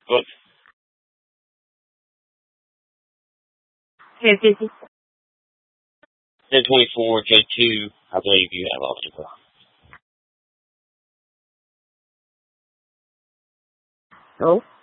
But 1050. 1024 J2, I believe you have also. Oh.